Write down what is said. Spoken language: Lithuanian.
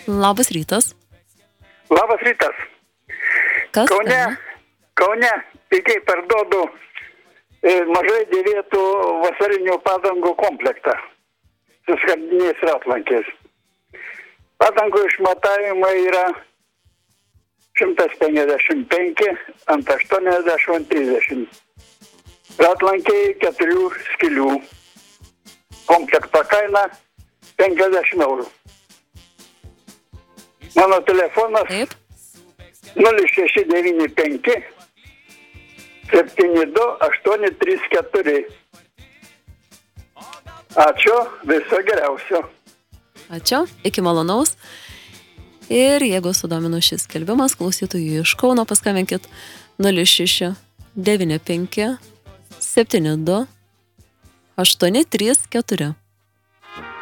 Labas rytas. Labas rytas. Kas? Kaune pigiai parduodu mažai dėvėtų vasarinių padangų komplektą su skardiniais ratlankiais. Padangų išmatavimai yra 155 ant 80 ant 30. Ratlankiai 4 skylių. Komplekto kaina 50 eurų. Mano telefonas Taip. 0695 72 834. Ačiū, viso geriausio. Ačiū, iki malonaus. Ir jeigu sudomino šis skelbimas, klausytojų iš Kauno paskambinkit 06 95 72 834.